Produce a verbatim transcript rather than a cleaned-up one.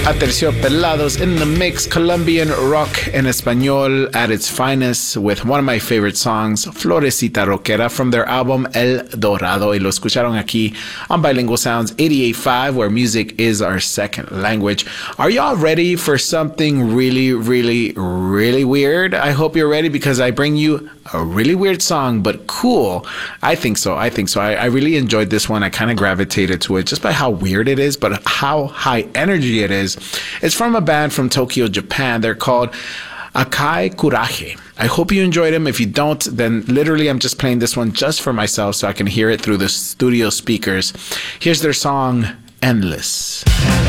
Aterciopelados in the mix, Colombian rock en español at its finest with one of my favorite songs, Florecita Rockera, from their album El Dorado. Y lo escucharon aquí on Bilingual Sounds eighty-eight point five, where music is our second language. Are y'all ready for something really, really, really weird? I hope you're ready because I bring you a really weird song, but cool. I think so. I think so. I, I really enjoyed this one. I kind of gravitated to it just by how weird it is, but how high energy it is. It's from a band from Tokyo, Japan. They're called Akai Kuraje. I hope you enjoyed them. If you don't, then literally I'm just playing this one just for myself so I can hear it through the studio speakers. Here's their song, Endless.